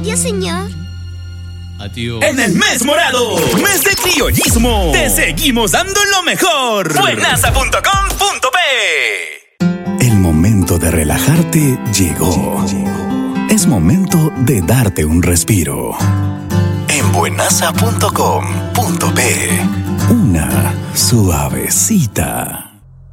Adiós, señor. Adiós. En el mes morado, mes de criollismo, te seguimos dando lo mejor. Buenaza.com.pe. El momento de relajarte llegó. Es momento de darte un respiro. En buenaza.com.pe. Una suavecita.